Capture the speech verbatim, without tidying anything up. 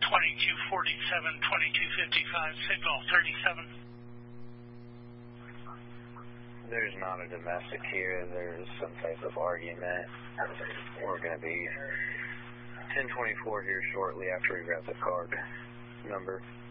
twenty-two forty-seven, twenty-two fifty-five, signal thirty-seven. There's not a domestic here. There's some type of argument. We're going to be ten twenty-four here shortly after we grab the card number.